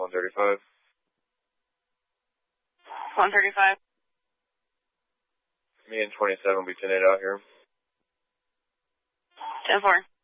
135. 135. Me and 27 will be 10-8 out here. 10-4.